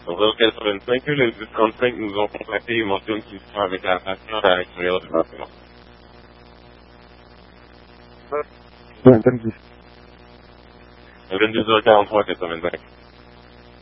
Au 085, le 1035 nous ont contacté et mentionnent qu'ils sont avec la patiente à l'extérieur du bâtiment. Ouais, entendu. 22h43, 85.